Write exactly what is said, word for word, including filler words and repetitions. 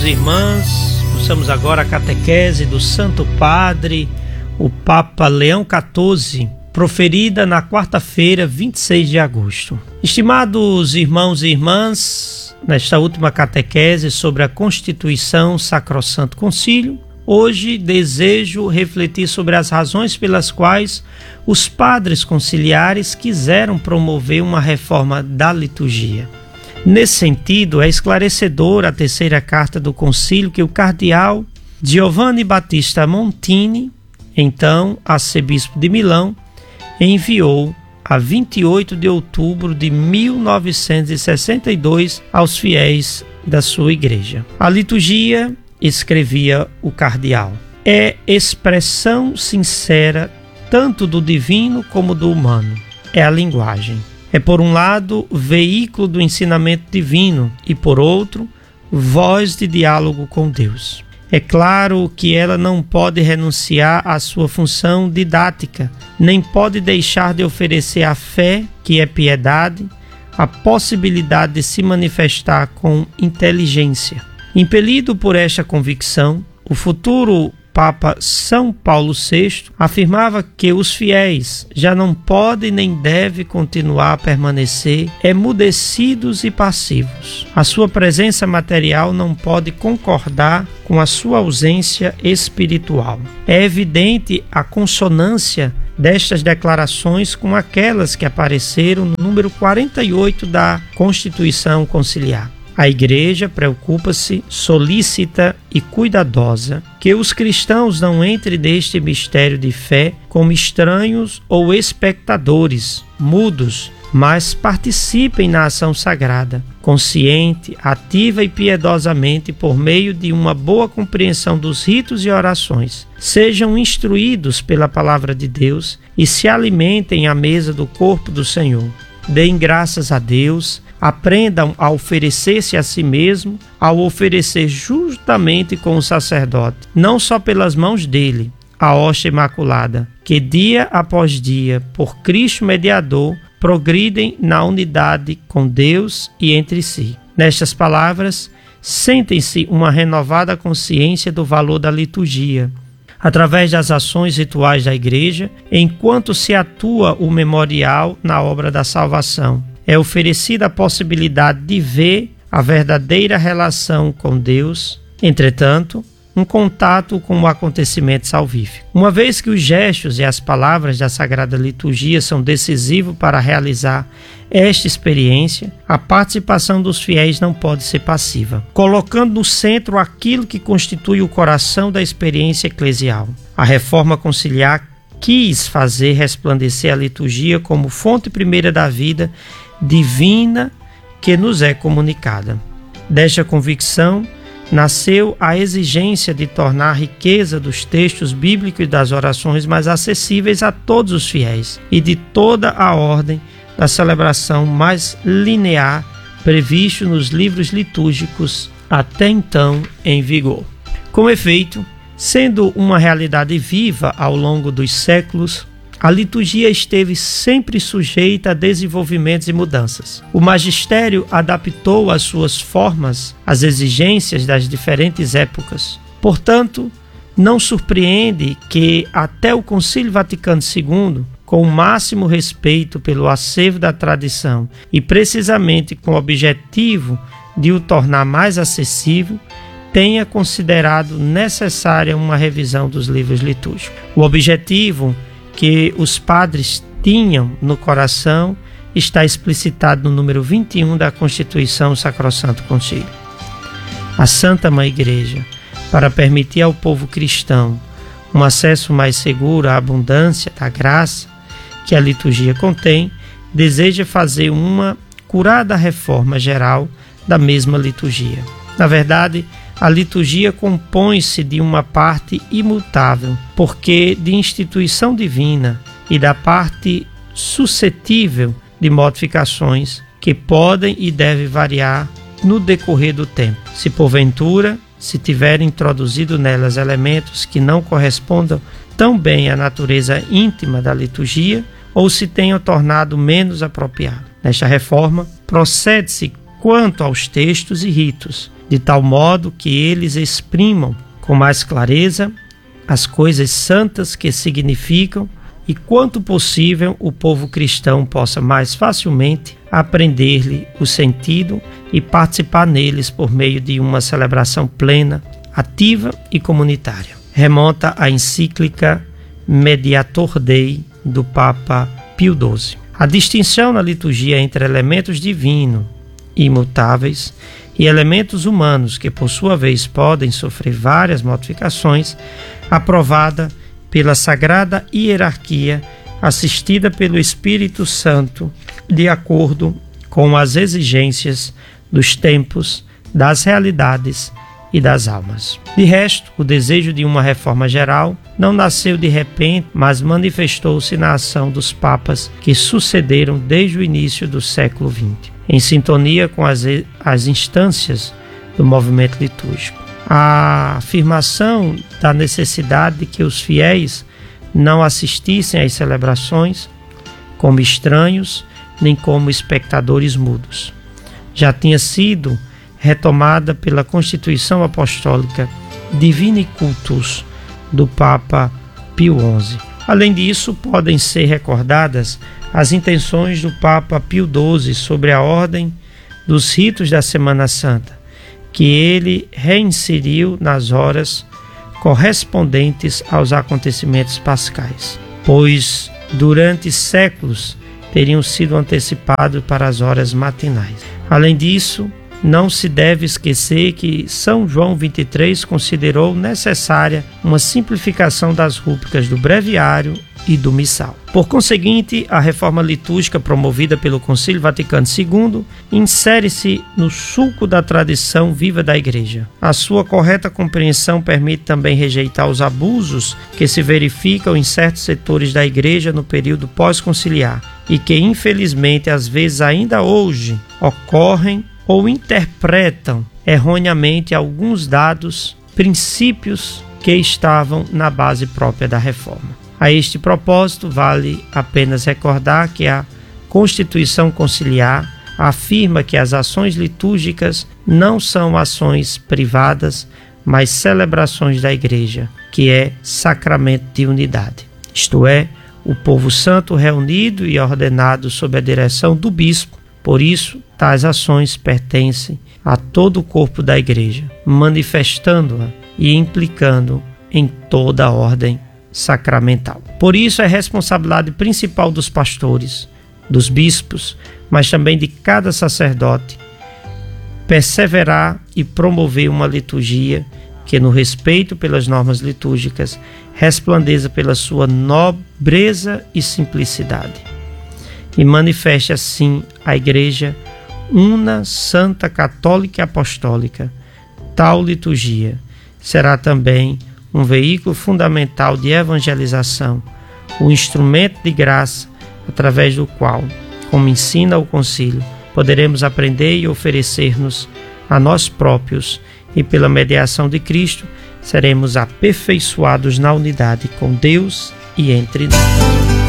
e irmãs, ouçamos agora a catequese do Santo Padre, o Papa Leão quatorze, proferida na quarta-feira, vinte e seis de agosto. Estimados irmãos e irmãs, nesta última catequese sobre a Constituição Sacrosanto Concílio, hoje desejo refletir sobre as razões pelas quais os padres conciliares quiseram promover uma reforma da liturgia. Nesse sentido, é esclarecedora a terceira carta do concílio que o cardeal Giovanni Battista Montini, então arcebispo de Milão, enviou a vinte e oito de outubro de mil novecentos e sessenta e dois aos fiéis da sua igreja. A liturgia, escrevia o cardeal, é expressão sincera tanto do divino como do humano. É a linguagem. É, por um lado, veículo do ensinamento divino e, por outro, voz de diálogo com Deus. É claro que ela não pode renunciar à sua função didática, nem pode deixar de oferecer a fé, que é piedade, a possibilidade de se manifestar com inteligência. Impelido por esta convicção, o futuro Papa São Paulo sexto afirmava que os fiéis já não podem nem devem continuar a permanecer emudecidos e passivos. A sua presença material não pode concordar com a sua ausência espiritual. É evidente a consonância destas declarações com aquelas que apareceram no número quarenta e oito da Constituição Conciliar. A Igreja preocupa-se, solícita e cuidadosa que os cristãos não entrem neste mistério de fé como estranhos ou espectadores, mudos, mas participem na ação sagrada, consciente, ativa e piedosamente por meio de uma boa compreensão dos ritos e orações. Sejam instruídos pela palavra de Deus e se alimentem à mesa do corpo do Senhor. Deem graças a Deus, aprendam a oferecer-se a si mesmo, ao oferecer justamente com o sacerdote, não só pelas mãos dele, a hóstia imaculada, que dia após dia, por Cristo mediador, progridem na unidade com Deus e entre si. Nestas palavras, sentem-se uma renovada consciência do valor da liturgia, através das ações rituais da Igreja, enquanto se atua o memorial na obra da salvação. É oferecida a possibilidade de ver a verdadeira relação com Deus, entretanto, um contato com o acontecimento salvífico. Uma vez que os gestos e as palavras da Sagrada Liturgia são decisivos para realizar esta experiência, a participação dos fiéis não pode ser passiva, colocando no centro aquilo que constitui o coração da experiência eclesial. A Reforma Conciliar quis fazer resplandecer a liturgia como fonte primeira da vida divina que nos é comunicada. Desta convicção nasceu a exigência de tornar a riqueza dos textos bíblicos e das orações mais acessíveis a todos os fiéis e de toda a ordem da celebração mais linear previsto nos livros litúrgicos até então em vigor. Com efeito, sendo uma realidade viva ao longo dos séculos, a liturgia esteve sempre sujeita a desenvolvimentos e mudanças. O magistério adaptou as suas formas às exigências das diferentes épocas. Portanto, não surpreende que até o Concílio Vaticano segundo, com o máximo respeito pelo acervo da tradição e precisamente com o objetivo de o tornar mais acessível, tenha considerado necessária uma revisão dos livros litúrgicos. O objetivo que os padres tinham no coração está explicitado no número vinte e um da Constituição Sacrosanto Concílio. A Santa Mãe Igreja, para permitir ao povo cristão um acesso mais seguro à abundância da graça que a liturgia contém, deseja fazer uma curada reforma geral da mesma liturgia. Na verdade, a liturgia compõe-se de uma parte imutável, porque de instituição divina, e da parte suscetível de modificações que podem e devem variar no decorrer do tempo. Se porventura se tiver introduzido nelas elementos que não correspondam tão bem à natureza íntima da liturgia, ou se tenham tornado menos apropriado. Nesta reforma, procede-se quanto aos textos e ritos, de tal modo que eles exprimam com mais clareza as coisas santas que significam e, quanto possível, o povo cristão possa mais facilmente aprender-lhe o sentido e participar neles por meio de uma celebração plena, ativa e comunitária. Remonta à encíclica Mediator Dei do Papa Pio doze. A distinção na liturgia entre elementos divinos imutáveis e elementos humanos, que por sua vez podem sofrer várias modificações, aprovada pela sagrada hierarquia, assistida pelo Espírito Santo, de acordo com as exigências dos tempos, das realidades e das almas. De resto, o desejo de uma reforma geral não nasceu de repente, mas manifestou-se na ação dos papas que sucederam desde o início do século vinte, em sintonia com as, as instâncias do movimento litúrgico. A afirmação da necessidade de que os fiéis não assistissem às celebrações como estranhos nem como espectadores mudos já tinha sido retomada pela Constituição Apostólica Divini Cultus do Papa Pio onze. Além disso, podem ser recordadas as intenções do Papa Pio doze sobre a ordem dos ritos da Semana Santa, que ele reinseriu nas horas correspondentes aos acontecimentos pascais, pois durante séculos teriam sido antecipados para as horas matinais. Além disso, não se deve esquecer que São João vinte e três considerou necessária uma simplificação das rúbricas do breviário e do missal. Por conseguinte, a reforma litúrgica promovida pelo Concílio Vaticano segundo insere-se no sulco da tradição viva da Igreja. A sua correta compreensão permite também rejeitar os abusos que se verificam em certos setores da Igreja no período pós-conciliar e que, infelizmente, às vezes ainda hoje ocorrem ou interpretam erroneamente alguns dados, princípios que estavam na base própria da reforma. A este propósito, vale apenas recordar que a Constituição Conciliar afirma que as ações litúrgicas não são ações privadas, mas celebrações da Igreja, que é sacramento de unidade. Isto é, o povo santo reunido e ordenado sob a direção do bispo. Por isso, tais ações pertencem a todo o corpo da Igreja, manifestando-a e implicando em toda a ordem sacramental. Por isso, é responsabilidade principal dos pastores, dos bispos, mas também de cada sacerdote, perseverar e promover uma liturgia que, no respeito pelas normas litúrgicas, resplandeça pela sua nobreza e simplicidade, e manifeste assim a Igreja una, santa, católica e apostólica. Tal liturgia será também um veículo fundamental de evangelização, um instrumento de graça através do qual, como ensina o Concílio, poderemos aprender e oferecer-nos a nós próprios e, pela mediação de Cristo, seremos aperfeiçoados na unidade com Deus e entre nós.